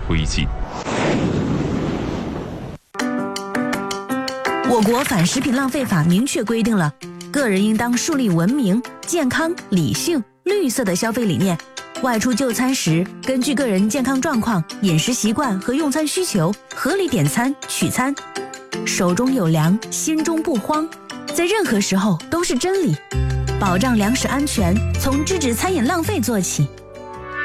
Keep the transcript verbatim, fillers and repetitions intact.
推进。 我国反食品浪费法明确规定了，个人应当树立文明、健康、理性、绿色的消费理念。外出就餐时，根据个人健康状况、饮食习惯和用餐需求，合理点餐取餐。手中有粮，心中不慌，在任何时候都是真理。保障粮食安全，从制止餐饮浪费做起。